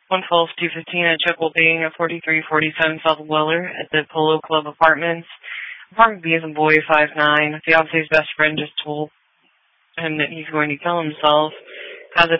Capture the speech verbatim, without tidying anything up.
one twelve two fifteen at Chuckle Being at forty-three forty-seven South Weller at the Polo Club Apartments. Apartment B is a boy, five nine. The officer's best friend just told him that he's going to kill himself.